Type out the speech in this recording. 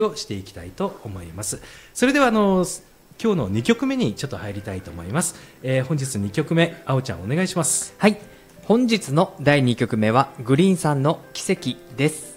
をしていきたいと思います。それでは今日の2曲目にちょっと入りたいと思います。本日2曲目、あおちゃんお願いします。 はい、本日の第2曲目はグリーンさんの奇跡です。